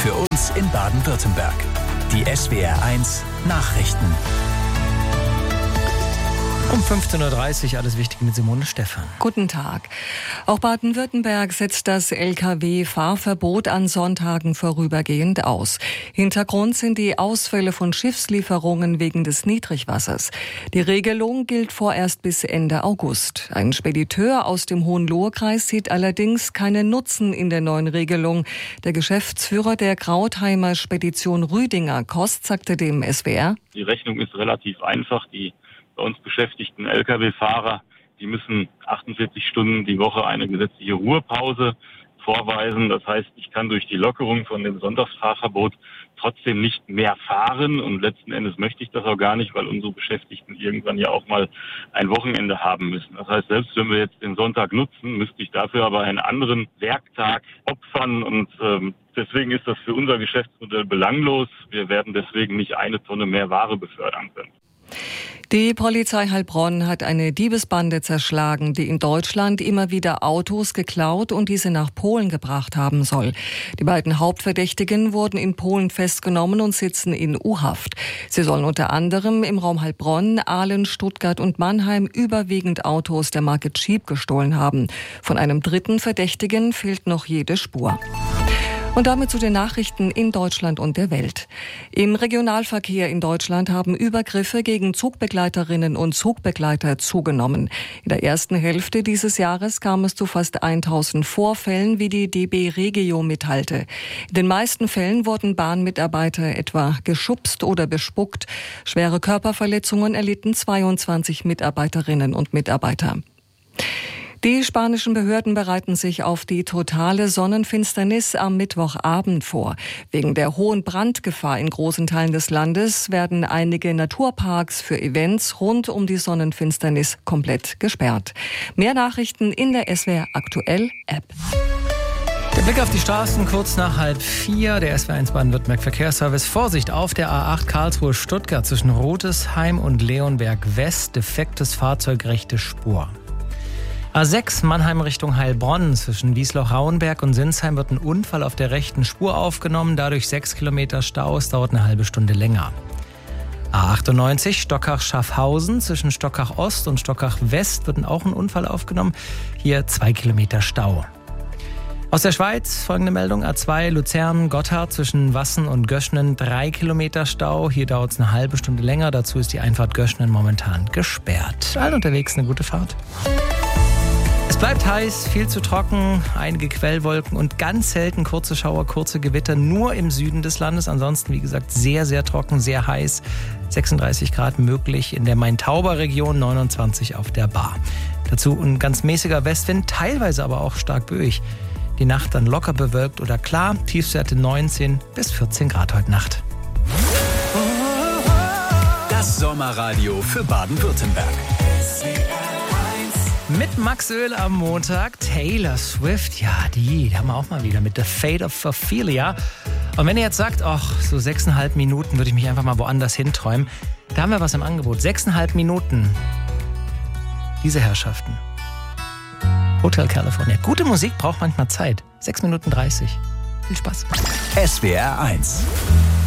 für uns in Baden-Württemberg. Die SWR1 Nachrichten. Um 15.30 Uhr alles Wichtige mit Simone Stephan. Guten Tag. Auch Baden-Württemberg setzt das Lkw-Fahrverbot an Sonntagen vorübergehend aus. Hintergrund sind die Ausfälle von Schiffslieferungen wegen des Niedrigwassers. Die Regelung gilt vorerst bis Ende August. Ein Spediteur aus dem Hohenlohe-Kreis sieht allerdings keinen Nutzen in der neuen Regelung. Der Geschäftsführer der Krautheimer Spedition Rüdinger Kost sagte dem SWR: Die Rechnung ist relativ einfach. Die bei uns beschäftigten Lkw-Fahrer, die müssen 48 Stunden die Woche eine gesetzliche Ruhepause vorweisen. Das heißt, ich kann durch die Lockerung von dem Sonntagsfahrverbot trotzdem nicht mehr fahren. Und letzten Endes möchte ich das auch gar nicht, weil unsere Beschäftigten irgendwann ja auch mal ein Wochenende haben müssen. Das heißt, selbst wenn wir jetzt den Sonntag nutzen, müsste ich dafür aber einen anderen Werktag opfern. Und deswegen ist das für unser Geschäftsmodell belanglos. Wir werden deswegen nicht eine Tonne mehr Ware befördern können. Die Polizei Heilbronn hat eine Diebesbande zerschlagen, die in Deutschland immer wieder Autos geklaut und diese nach Polen gebracht haben soll. Die beiden Hauptverdächtigen wurden in Polen festgenommen und sitzen in U-Haft. Sie sollen unter anderem im Raum Heilbronn, Aalen, Stuttgart und Mannheim überwiegend Autos der Marke Jeep gestohlen haben. Von einem dritten Verdächtigen fehlt noch jede Spur. Und damit zu den Nachrichten in Deutschland und der Welt. Im Regionalverkehr in Deutschland haben Übergriffe gegen Zugbegleiterinnen und Zugbegleiter zugenommen. In der ersten Hälfte dieses Jahres kam es zu fast 1000 Vorfällen, wie die DB Regio mitteilte. In den meisten Fällen wurden Bahnmitarbeiter etwa geschubst oder bespuckt. Schwere Körperverletzungen erlitten 22 Mitarbeiterinnen und Mitarbeiter. Die spanischen Behörden bereiten sich auf die totale Sonnenfinsternis am Mittwochabend vor. Wegen der hohen Brandgefahr in großen Teilen des Landes werden einige Naturparks für Events rund um die Sonnenfinsternis komplett gesperrt. Mehr Nachrichten in der SWR Aktuell App. Der Blick auf die Straßen kurz nach 3:30. Der SWR1 Baden-Württemberg Verkehrsservice. Vorsicht auf der A8 Karlsruhe-Stuttgart zwischen Rotesheim und Leonberg West. Defektes Fahrzeug, rechte Spur. A6 Mannheim Richtung Heilbronn. Zwischen Wiesloch-Rauenberg und Sinsheim wird ein Unfall auf der rechten Spur aufgenommen. Dadurch 6 Kilometer Stau. Es dauert eine halbe Stunde länger. A98 Stockach-Schaffhausen. Zwischen Stockach-Ost und Stockach-West wird auch ein Unfall aufgenommen. Hier 2 Kilometer Stau. Aus der Schweiz folgende Meldung. A2 Luzern-Gotthard zwischen Wassen und Göschnen 3 Kilometer Stau. Hier dauert es eine halbe Stunde länger. Dazu ist die Einfahrt Göschnen momentan gesperrt. Allen unterwegs eine gute Fahrt. Es bleibt heiß, viel zu trocken, einige Quellwolken und ganz selten kurze Schauer, kurze Gewitter, nur im Süden des Landes. Ansonsten, wie gesagt, sehr, sehr trocken, sehr heiß. 36 Grad möglich in der Main-Tauber-Region, 29 auf der Bar. Dazu ein ganz mäßiger Westwind, teilweise aber auch stark böig. Die Nacht dann locker bewölkt oder klar, Tiefstwerte 19 bis 14 Grad heute Nacht. Das Sommerradio für Baden-Württemberg. Mit Max Öl am Montag, Taylor Swift, ja, die haben wir auch mal wieder mit The Fate of Ophelia. Und wenn ihr jetzt sagt, ach, so 6,5 Minuten würde ich mich einfach mal woanders hinträumen, da haben wir was im Angebot. 6,5 Minuten. Diese Herrschaften. Hotel California. Gute Musik braucht manchmal Zeit. 6 Minuten 30. Viel Spaß. SWR1